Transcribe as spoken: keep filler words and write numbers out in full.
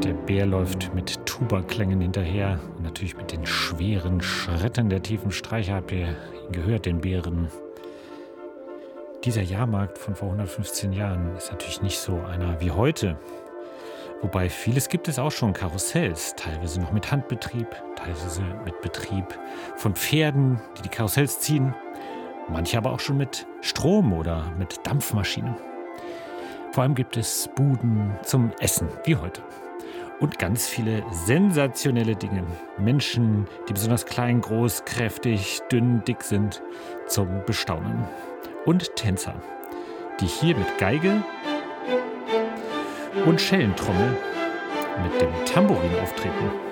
Der Bär läuft mit Tuba-Klängen hinterher und natürlich mit den schweren Schritten der tiefen Streicher. Habt ihr ihn gehört, den Bären? Dieser Jahrmarkt von vor hundertfünfzehn Jahren ist natürlich nicht so einer wie heute. Wobei vieles gibt es auch schon, Karussells, teilweise noch mit Handbetrieb, teilweise mit Betrieb von Pferden, die die Karussells ziehen, manche aber auch schon mit Strom oder mit Dampfmaschinen. Vor allem gibt es Buden zum Essen, wie heute. Und ganz viele sensationelle Dinge. Menschen, die besonders klein, groß, kräftig, dünn, dick sind, zum Bestaunen. Und Tänzer, die hier mit Geige und Schellentrommel mit dem Tambourin auftreten.